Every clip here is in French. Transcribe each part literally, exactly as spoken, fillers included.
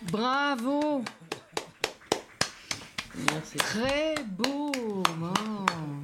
Bravo. Merci. Très beau. Oh.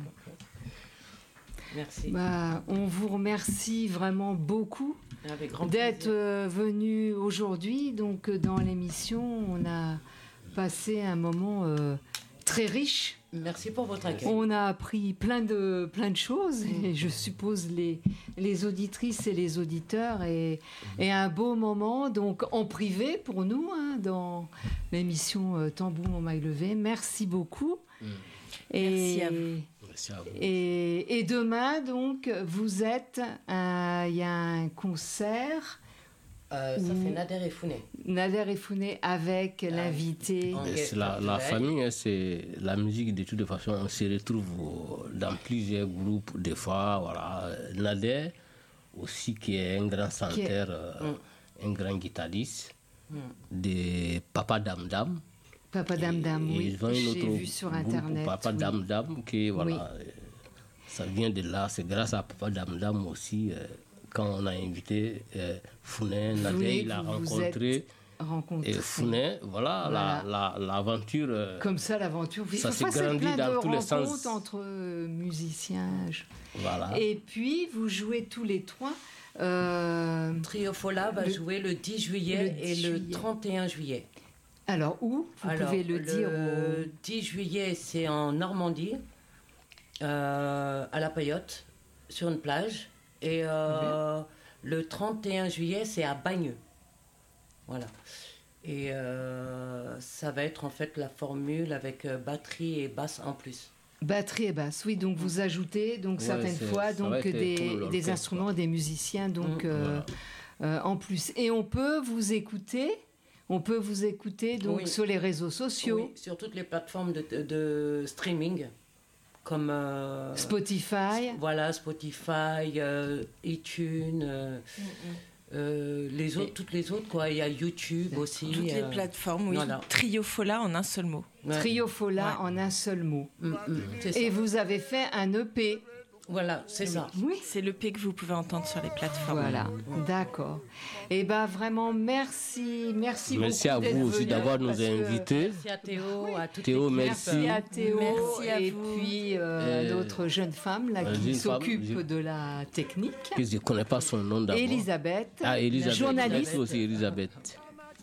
Merci. Bah, on vous remercie vraiment beaucoup d'être euh, venu aujourd'hui. Donc, dans l'émission, on a passé un moment euh, très riche. Merci pour votre accueil. On a appris plein de, plein de choses, et je suppose les, les auditrices et les auditeurs, et, et un beau moment, donc en privé pour nous, hein, dans l'émission euh, Tambour en maille levée. Merci beaucoup. Mmh. Et, Merci à vous. Merci à vous. Et, et demain, donc, vous êtes, il y a un concert. Euh, ça fait Nader et Founé. Nader et Founé avec euh, l'invité. C'est la, la famille, hein, c'est la musique de toute façon. On se retrouve dans plusieurs groupes. Des fois, voilà. Nader aussi, qui est un grand chanteur, euh, mm. un grand guitariste, mm. de Papa Dam Dam. Papa Dam Dam, et, oui. Et j'ai vu sur Internet. Papa oui. Dam Dam, qui voilà, oui. ça vient de là. C'est grâce à Papa Dam Dam aussi. Euh, Quand on a invité euh, Founé, Nader, il a rencontré. rencontré. Et Founé, voilà, voilà. La, la, l'aventure. Euh, Comme ça, l'aventure. Ça s'est grandi dans tous les sens. Entre euh, musiciens. Voilà. Et puis, vous jouez tous les trois. Euh, Trio Fola va le, jouer le dix juillet le dix et juillet. Le trente et un juillet. Alors, où vous Alors, pouvez le, le dire Le au... dix juillet, c'est en Normandie, euh, à La Paillotte, sur une plage. Et euh, mmh. le trente et un juillet, c'est à Bagneux. Voilà. Et euh, ça va être en fait la formule avec batterie et basse en plus. Batterie et basse, oui. Donc vous ajoutez donc ouais, certaines fois donc des, des instruments, quoi. Des musiciens donc mmh. euh, voilà. euh, en plus. Et on peut vous écouter. On peut vous écouter donc oui. sur les réseaux sociaux. Oui, sur toutes les plateformes de, de, de streaming. Comme euh, Spotify. Voilà, Spotify, euh, iTunes, euh, mm-hmm. euh, les autres, toutes les autres, quoi. Il y a YouTube aussi. Toutes euh, les plateformes, oui. Voilà. Trio Fola en un seul mot. Ouais. Trio Fola ouais. en un seul mot. Mm-hmm. Et vous avez fait un E P. Voilà, c'est ça. Oui, c'est l'E P que vous pouvez entendre sur les plateformes. Voilà, d'accord. Et bien, vraiment, merci, merci, merci beaucoup. Merci à vous aussi d'avoir nous invités. Merci à Théo, à toute Théo, merci. merci à Théo, merci à et vous. puis euh, d'autres jeunes femmes là, qui s'occupent femme, de la technique. Que je ne connais pas son nom d'abord. Elisabeth, ah, Elisabeth. journaliste. Aussi, Elisabeth.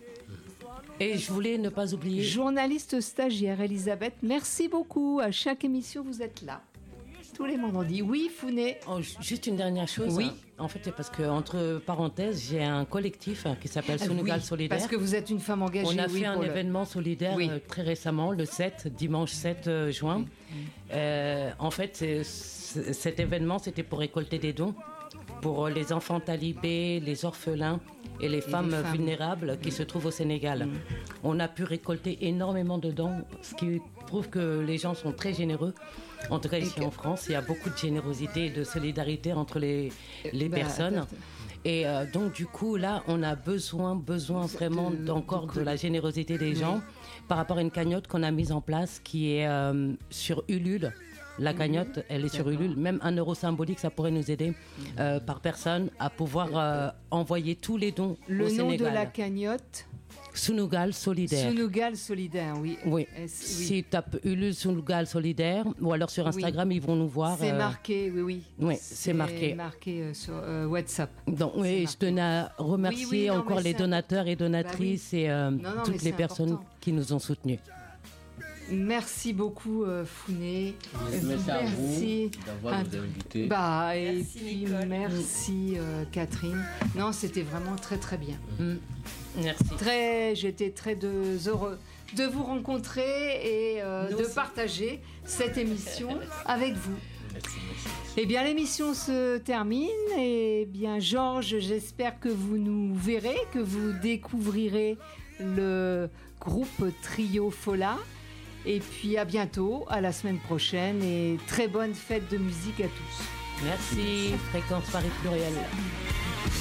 Et je voulais ne pas oublier. Journaliste stagiaire, Elisabeth, merci beaucoup. À chaque émission, vous êtes là. Tous les vendredis. Oui, Founé. Oh, juste une dernière chose. Oui. Hein. En fait, c'est parce que, entre parenthèses, j'ai un collectif hein, qui s'appelle Sunugal oui, Solidaire. Parce que vous êtes une femme engagée. On a oui, fait un le... événement solidaire oui. euh, très récemment, le sept, dimanche sept juin. Oui. Euh, en fait, c'est, c'est, cet événement, c'était pour récolter des dons pour les enfants talibés, les orphelins et les, et femmes, les femmes vulnérables qui mmh. se trouvent au Sénégal. Mmh. On a pu récolter énormément de dons, ce qui prouve que les gens sont très généreux. En tout cas, ici que... en France, il y a beaucoup de générosité et de solidarité entre les, les bah, personnes. Et euh, donc, du coup, là, on a besoin, besoin vraiment de, d'encore de, de la générosité des oui. gens par rapport à une cagnotte qu'on a mise en place qui est euh, sur Ulule. La cagnotte, mmh. elle est sur Ulule. Même un euro symbolique, ça pourrait nous aider mmh. euh, par personne à pouvoir euh, envoyer tous les dons Le au Sénégal. Le nom de la cagnotte Sunugal Solidaire. Sunugal Solidaire, oui. Oui. S- oui. Si tu tapes Ulule Sunugal Solidaire, ou alors sur Instagram, oui. ils vont nous voir. C'est euh... marqué, oui, oui. Oui, c'est, c'est marqué. marqué euh, sur euh, WhatsApp. Donc, oui, je tenais à remercier oui, oui, non, encore les donateurs et donatrices bah, oui. et euh, non, non, toutes les personnes important. Qui nous ont soutenus. Merci beaucoup euh, Founé. Merci, merci à vous d'avoir nous invités. Bah, et merci, puis Nicole. Merci euh, Catherine. Non, c'était vraiment très très bien. Mmh. Merci. Très, j'étais très de, heureux de vous rencontrer et euh, de aussi. Partager cette émission avec vous. Merci, merci. Eh bien, l'émission se termine. Et bien, Georges, j'espère que vous nous verrez, que vous découvrirez le groupe Trio Fola. Et puis à bientôt, à la semaine prochaine et très bonne fête de musique à tous. Merci, Fréquence Paris Pluriel.